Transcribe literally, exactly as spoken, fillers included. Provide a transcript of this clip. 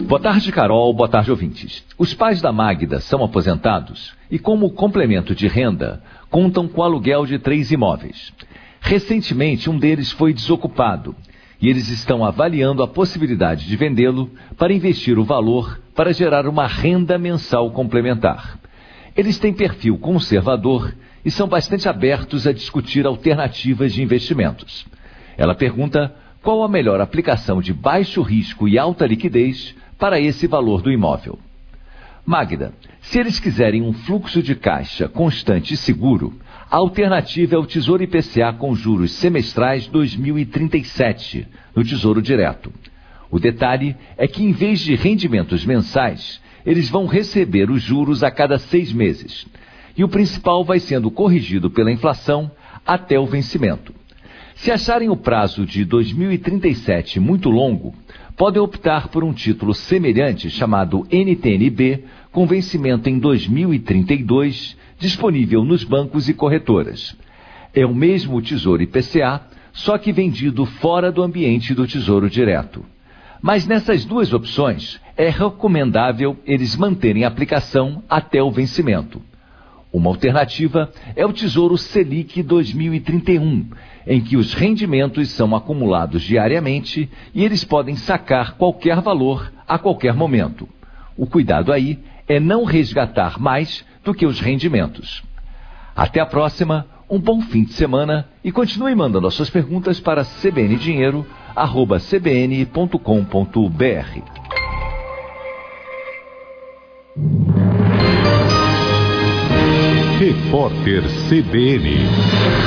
Boa tarde, Carol. Boa tarde, ouvintes. Os pais da Magda são aposentados e, como complemento de renda, contam com aluguel de três imóveis. Recentemente, um deles foi desocupado e eles estão avaliando a possibilidade de vendê-lo para investir o valor para gerar uma renda mensal complementar. Eles têm perfil conservador e são bastante abertos a discutir alternativas de investimentos. Ela pergunta qual a melhor aplicação de baixo risco e alta liquidez para esse valor do imóvel. Magda, se eles quiserem um fluxo de caixa constante e seguro, a alternativa é o Tesouro I P C A com juros semestrais dois mil e trinta e sete, no Tesouro Direto. O detalhe é que, em vez de rendimentos mensais, eles vão receber os juros a cada seis meses. E o principal vai sendo corrigido pela inflação até o vencimento. Se acharem o prazo de dois mil e trinta e sete muito longo, podem optar por um título semelhante chamado N T N B, com vencimento em dois mil e trinta e dois, disponível nos bancos e corretoras. É o mesmo Tesouro I P C A, só que vendido fora do ambiente do Tesouro Direto. Mas nessas duas opções, é recomendável eles manterem a aplicação até o vencimento. Uma alternativa é o Tesouro Selic dois mil e trinta e um, em que os rendimentos são acumulados diariamente e eles podem sacar qualquer valor a qualquer momento. O cuidado aí é não resgatar mais do que os rendimentos. Até a próxima, um bom fim de semana e continue mandando as suas perguntas para c b n dinheiro arroba c b n ponto com ponto b r. Repórter C B N.